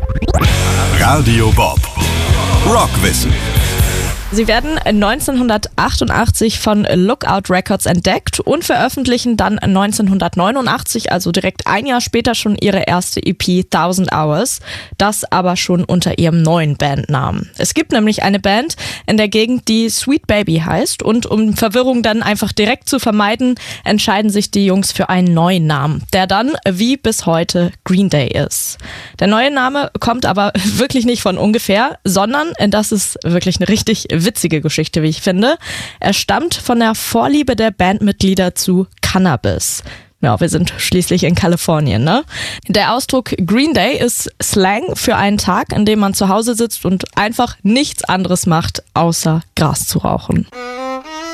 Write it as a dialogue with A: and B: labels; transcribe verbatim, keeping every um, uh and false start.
A: Radio Bob. Rockwissen.
B: Sie werden neunzehnhundertachtundachtzig von Lookout Records entdeckt und veröffentlichen dann neunzehnhundertneunundachtzig, also direkt ein Jahr später, schon ihre erste E P Thousand Hours, das aber schon unter ihrem neuen Bandnamen. Es gibt nämlich eine Band in der Gegend, die Sweet Baby heißt, und um Verwirrung dann einfach direkt zu vermeiden, entscheiden sich die Jungs für einen neuen Namen, der dann wie bis heute Green Day ist. Der neue Name kommt aber wirklich nicht von ungefähr, sondern, das ist wirklich eine richtig witzige Geschichte, wie ich finde. Er stammt von der Vorliebe der Bandmitglieder zu Cannabis. Ja, wir sind schließlich in Kalifornien, ne? Der Ausdruck Green Day ist Slang für einen Tag, in dem man zu Hause sitzt und einfach nichts anderes macht, außer Gras zu rauchen.